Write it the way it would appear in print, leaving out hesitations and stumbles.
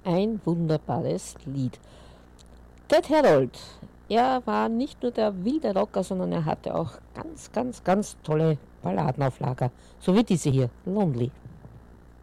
Ein wunderbares Lied. Ted Herold, er war nicht nur der wilde Rocker, sondern er hatte auch ganz, ganz, ganz tolle Balladen auf Lager. So wie diese hier, Lonely.